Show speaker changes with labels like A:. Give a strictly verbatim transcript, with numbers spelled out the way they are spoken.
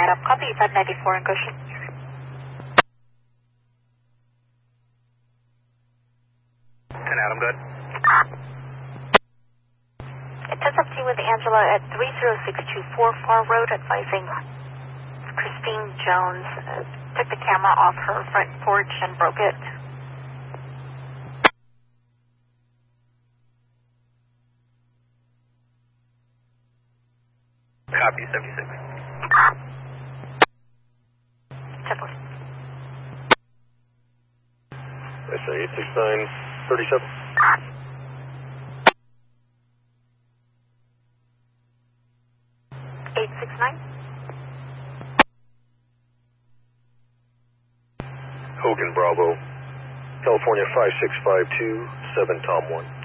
A: up. Copy five ninety-four in Goshen.
B: ten Adam, good.
A: It says up to you with Angela at three zero six two four Far Road, advising Christine Jones uh, took the camera off her front porch and broke it.
B: Copy, seventy-six.
A: Temple.
C: S A eight six nine thirty-seven.
A: eight six nine.
C: Hogan Bravo. California five six five two seven Tom one.